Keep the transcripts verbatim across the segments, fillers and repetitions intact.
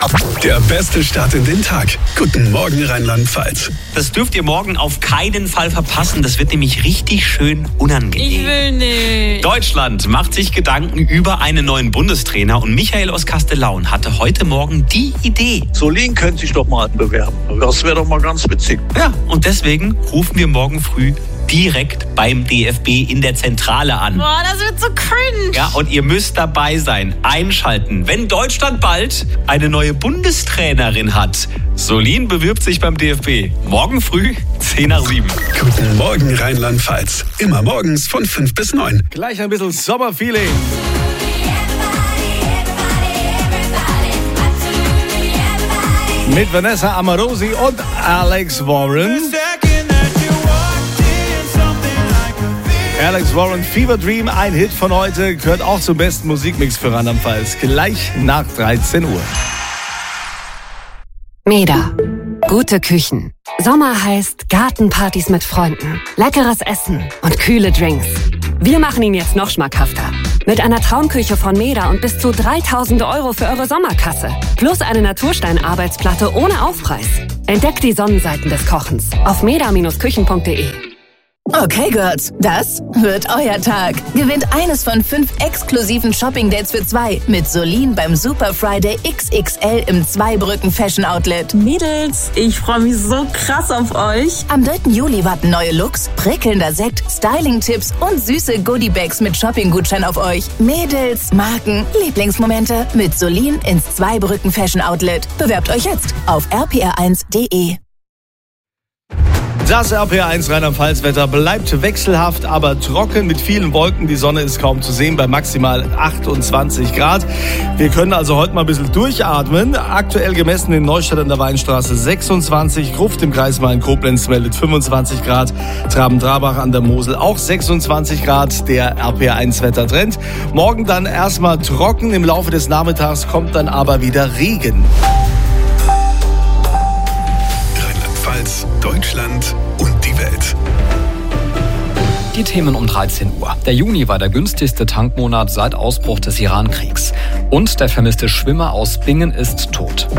Der beste Start in den Tag. Guten Morgen Rheinland-Pfalz. Das dürft ihr morgen auf keinen Fall verpassen. Das wird nämlich richtig schön unangenehm. Ich will nicht. Deutschland macht sich Gedanken über einen neuen Bundestrainer und Michael aus Kastellaun hatte heute Morgen die Idee. Solin könnte sich doch mal bewerben. Das wäre doch mal ganz witzig. Ja, und deswegen rufen wir morgen früh direkt beim D F B in der Zentrale an. Boah, das wird so cringe. Ja, und ihr müsst dabei sein, einschalten, wenn Deutschland bald eine neue Bundestrainerin hat. Solin bewirbt sich beim D F B. Morgen früh, zehn nach sieben. Guten Morgen Rheinland-Pfalz. Immer morgens von fünf bis neun. Gleich ein bisschen Sommerfeeling. Mit Vanessa Amorosi und Alex Warren. Alex Warren, Fever Dream, ein Hit von heute, gehört auch zum besten Musikmix für Rheinland-Pfalz. Gleich nach dreizehn Uhr. Meda. Gute Küchen. Sommer heißt Gartenpartys mit Freunden, leckeres Essen und kühle Drinks. Wir machen ihn jetzt noch schmackhafter. Mit einer Traumküche von Meda und bis zu dreitausend Euro für eure Sommerkasse. Plus eine Naturstein-Arbeitsplatte ohne Aufpreis. Entdeckt die Sonnenseiten des Kochens auf meda Bindestrich küchen punkt de. Okay, Girls, das wird euer Tag. Gewinnt eines von fünf exklusiven Shopping-Dates für zwei mit Solin beim Super Friday X X L im Zweibrücken Fashion Outlet. Mädels, ich freue mich so krass auf euch. Am dritten Juli warten neue Looks, prickelnder Sekt, Styling-Tipps und süße Goodie-Bags mit Shopping-Gutschein auf euch. Mädels, Marken, Lieblingsmomente mit Solin ins Zweibrücken Fashion Outlet. Bewerbt euch jetzt auf r p r eins punkt de. Das R P R eins Rheinland-Pfalz-Wetter bleibt wechselhaft, aber trocken mit vielen Wolken. Die Sonne ist kaum zu sehen bei maximal achtundzwanzig Grad. Wir können also heute mal ein bisschen durchatmen. Aktuell gemessen in Neustadt an der Weinstraße sechsundzwanzig, Gruft im Kreis Main-Koblenz meldet fünfundzwanzig Grad, Traben-Trabach an der Mosel auch sechsundzwanzig Grad, der R P R eins Wettertrend. Morgen dann erstmal trocken, im Laufe des Nachmittags kommt dann aber wieder Regen. Deutschland und die Welt. Die Themen um dreizehn Uhr. Der Juni war der günstigste Tankmonat seit Ausbruch des Iran-Kriegs. Und der vermisste Schwimmer aus Bingen ist tot.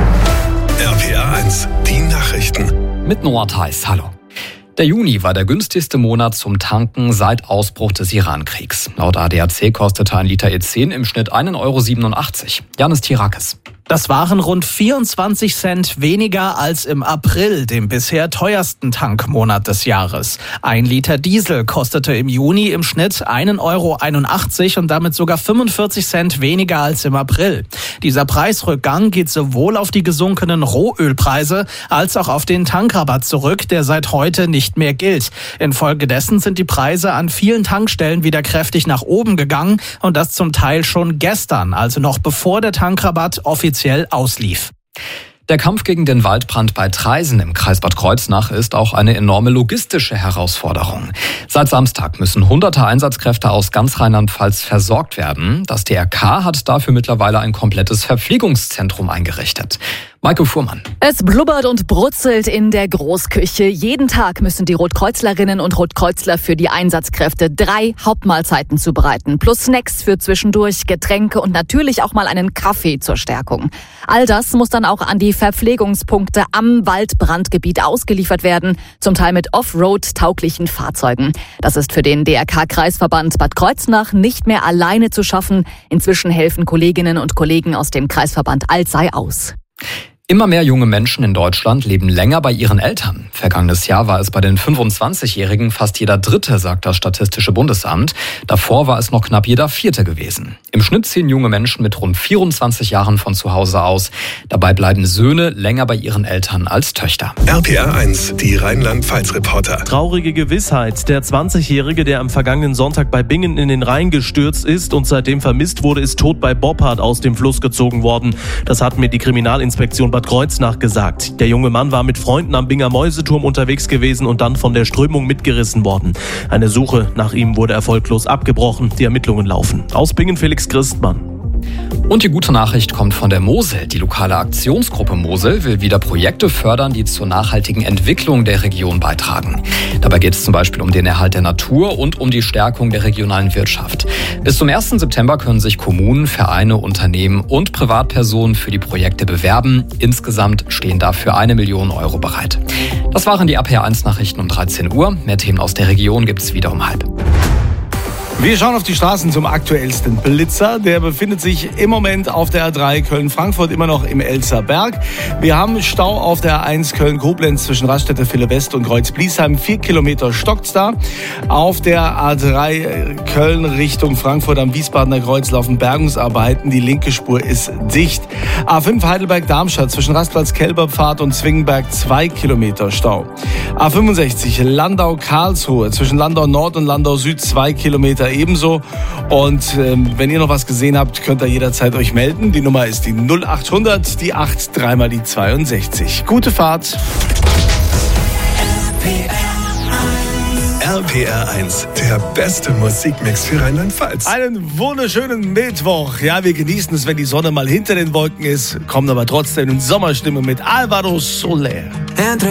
R P R eins, die Nachrichten. Mit Noah Theis, hallo. Der Juni war der günstigste Monat zum Tanken seit Ausbruch des Iran-Kriegs. Laut A D A C kostete ein Liter E zehn im Schnitt ein Euro siebenundachtzig. Janis Tirakis. Das waren rund vierundzwanzig Cent weniger als im April, dem bisher teuersten Tankmonat des Jahres. Ein Liter Diesel kostete im Juni im Schnitt ein Euro einundachtzig und damit sogar fünfundvierzig Cent weniger als im April. Dieser Preisrückgang geht sowohl auf die gesunkenen Rohölpreise als auch auf den Tankrabatt zurück, der seit heute nicht mehr gilt. Infolgedessen sind die Preise an vielen Tankstellen wieder kräftig nach oben gegangen und das zum Teil schon gestern, also noch bevor der Tankrabatt offiziell auslief. Der Kampf gegen den Waldbrand bei Traisen im Kreis Bad Kreuznach ist auch eine enorme logistische Herausforderung. Seit Samstag müssen hunderte Einsatzkräfte aus ganz Rheinland-Pfalz versorgt werden. Das D R K hat dafür mittlerweile ein komplettes Verpflegungszentrum eingerichtet. Maike Fuhrmann. Es blubbert und brutzelt in der Großküche. Jeden Tag müssen die Rotkreuzlerinnen und Rotkreuzler für die Einsatzkräfte drei Hauptmahlzeiten zubereiten. Plus Snacks für zwischendurch, Getränke und natürlich auch mal einen Kaffee zur Stärkung. All das muss dann auch an die Verpflegungspunkte am Waldbrandgebiet ausgeliefert werden. Zum Teil mit Offroad-tauglichen Fahrzeugen. Das ist für den D R K-Kreisverband Bad Kreuznach nicht mehr alleine zu schaffen. Inzwischen helfen Kolleginnen und Kollegen aus dem Kreisverband Alzey aus. Immer mehr junge Menschen in Deutschland leben länger bei ihren Eltern. Vergangenes Jahr war es bei den fünfundzwanzigjährigen fast jeder Dritte, sagt das Statistische Bundesamt. Davor war es noch knapp jeder Vierte gewesen. Im Schnitt ziehen junge Menschen mit rund vierundzwanzig Jahren von zu Hause aus. Dabei bleiben Söhne länger bei ihren Eltern als Töchter. R P R eins, die Rheinland-Pfalz-Reporter. Traurige Gewissheit. Der zwanzigjährige, der am vergangenen Sonntag bei Bingen in den Rhein gestürzt ist und seitdem vermisst wurde, ist tot bei Boppard aus dem Fluss gezogen worden. Das hat mir die Kriminalinspektion Bad Kreuznach gesagt. Der junge Mann war mit Freunden am Binger Mäuseturm unterwegs gewesen und dann von der Strömung mitgerissen worden. Eine Suche nach ihm wurde erfolglos abgebrochen. Die Ermittlungen laufen. Aus Bingen Felix Christmann. Und die gute Nachricht kommt von der Mosel. Die lokale Aktionsgruppe Mosel will wieder Projekte fördern, die zur nachhaltigen Entwicklung der Region beitragen. Dabei geht es zum Beispiel um den Erhalt der Natur und um die Stärkung der regionalen Wirtschaft. Bis zum ersten September können sich Kommunen, Vereine, Unternehmen und Privatpersonen für die Projekte bewerben. Insgesamt stehen dafür eine Million Euro bereit. Das waren die A P R eins Nachrichten um dreizehn Uhr. Mehr Themen aus der Region gibt es wieder um halb. Wir schauen auf die Straßen zum aktuellsten Blitzer. Der befindet sich im Moment auf der A drei Köln-Frankfurt immer noch im Elster Berg. Wir haben Stau auf der A eins Köln-Koblenz zwischen Raststätte Ville-West und Kreuz-Bliesheim. Vier Kilometer stockt's da. Auf der A drei Köln Richtung Frankfurt am Wiesbadener Kreuz laufen Bergungsarbeiten. Die linke Spur ist dicht. A fünf Heidelberg-Darmstadt zwischen Rastplatz Kelberpfad und Zwingenberg zwei Kilometer Stau. A fünfundsechzig Landau-Karlsruhe zwischen Landau Nord und Landau Süd zwei Kilometer ebenso. Und ähm, wenn ihr noch was gesehen habt, könnt ihr jederzeit euch melden. Die Nummer ist die null acht hundert, die acht, dreimal die zweiundsechzig. Gute Fahrt. R P R eins, der beste Musikmix für Rheinland-Pfalz. Einen wunderschönen Mittwoch. Ja, wir genießen es, wenn die Sonne mal hinter den Wolken ist, kommen aber trotzdem in Sommerstimmung mit Alvaro Soler.